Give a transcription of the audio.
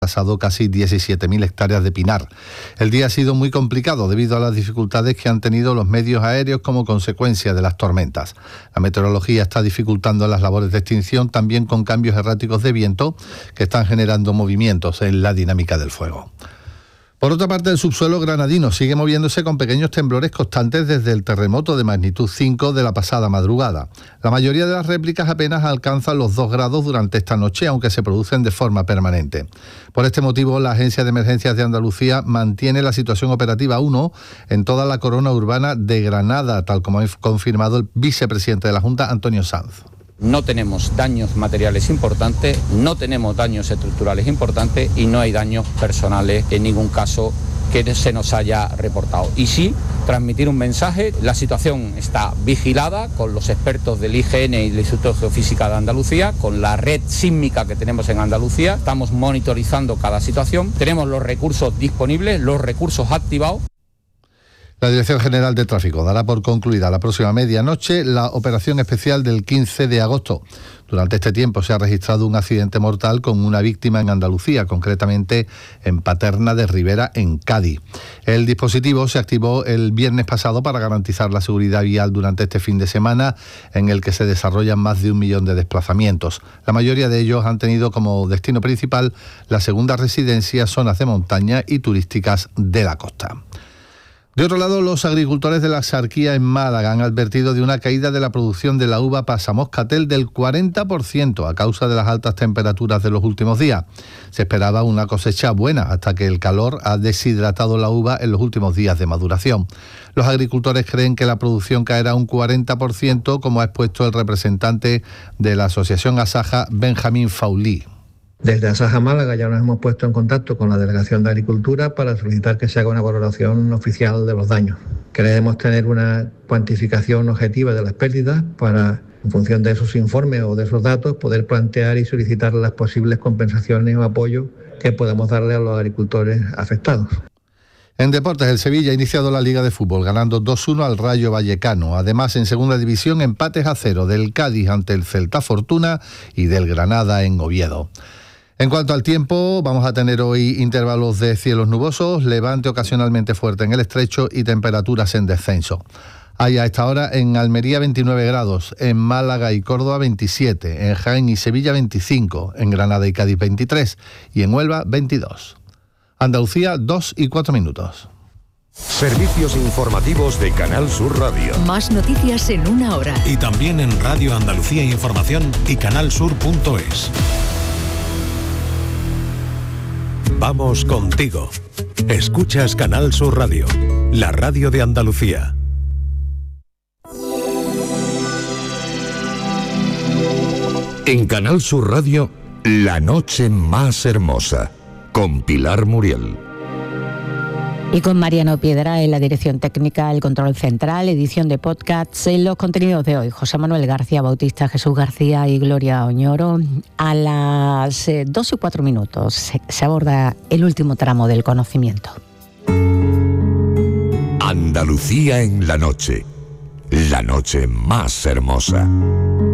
pasado casi 17.000 hectáreas de pinar. El día ha sido muy complicado debido a las dificultades que han tenido los medios aéreos como consecuencia de las tormentas. La meteorología está dificultando las labores de extinción, también con cambios erráticos de viento que están generando movimientos en la dinámica del fuego. Por otra parte, el subsuelo granadino sigue moviéndose con pequeños temblores constantes desde el terremoto de magnitud 5 de la pasada madrugada. La mayoría de las réplicas apenas alcanzan los 2 grados durante esta noche, aunque se producen de forma permanente. Por este motivo, la Agencia de Emergencias de Andalucía mantiene la situación operativa 1 en toda la corona urbana de Granada, tal como ha confirmado el vicepresidente de la Junta, Antonio Sanz. No tenemos daños materiales importantes, no tenemos daños estructurales importantes y no hay daños personales en ningún caso que se nos haya reportado. Y sí, transmitir un mensaje: la situación está vigilada con los expertos del IGN y del Instituto de Geofísica de Andalucía, con la red sísmica que tenemos en Andalucía, estamos monitorizando cada situación, tenemos los recursos disponibles, los recursos activados. La Dirección General de Tráfico dará por concluida la próxima medianoche la operación especial del 15 de agosto. Durante este tiempo se ha registrado un accidente mortal con una víctima en Andalucía, concretamente en Paterna de Ribera, en Cádiz. El dispositivo se activó el viernes pasado para garantizar la seguridad vial durante este fin de semana, en el que se desarrollan más de 1 millón de desplazamientos. La mayoría de ellos han tenido como destino principal las segundas residencias, zonas de montaña y turísticas de la costa. De otro lado, los agricultores de la Axarquía en Málaga han advertido de una caída de la producción de la uva pasamoscatel del 40% a causa de las altas temperaturas de los últimos días. Se esperaba una cosecha buena hasta que el calor ha deshidratado la uva en los últimos días de maduración. Los agricultores creen que la producción caerá un 40%, como ha expuesto el representante de la Asociación Asaja, Benjamín Faulí. Desde Asaja Málaga ya nos hemos puesto en contacto con la Delegación de Agricultura para solicitar que se haga una valoración oficial de los daños. Queremos tener una cuantificación objetiva de las pérdidas para, en función de esos informes o de esos datos, poder plantear y solicitar las posibles compensaciones o apoyos que podamos darle a los agricultores afectados. En deportes, el Sevilla ha iniciado la Liga de Fútbol ganando 2-1 al Rayo Vallecano. Además, en segunda división, empates a 0 del Cádiz ante el Celta Fortuna y del Granada en Oviedo. En cuanto al tiempo, vamos a tener hoy intervalos de cielos nubosos, levante ocasionalmente fuerte en el estrecho y temperaturas en descenso. Hay a esta hora en Almería 29 grados, en Málaga y Córdoba 27, en Jaén y Sevilla 25, en Granada y Cádiz 23 y en Huelva 22. Andalucía, 2:04. Servicios informativos de Canal Sur Radio. Más noticias en 1 hora. Y también en Radio Andalucía Información y canalsur.es. Vamos contigo. Escuchas Canal Sur Radio, la radio de Andalucía. En Canal Sur Radio, La Noche Más Hermosa, con Pilar Muriel. Y con Mariano Piedra en la dirección técnica, el control central, edición de podcasts. En los contenidos de hoy, José Manuel García Bautista, Jesús García y Gloria Oñoro. A las 2:04 se aborda el último tramo del conocimiento. Andalucía en la noche más hermosa.